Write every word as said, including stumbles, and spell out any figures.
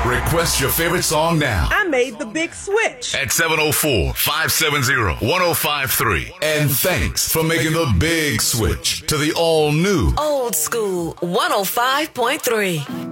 Request your favorite song now. I made the big switch. At seven oh four, five seven zero, one oh five three. And thanks for making the big switch to the all-new Old School one oh five point three.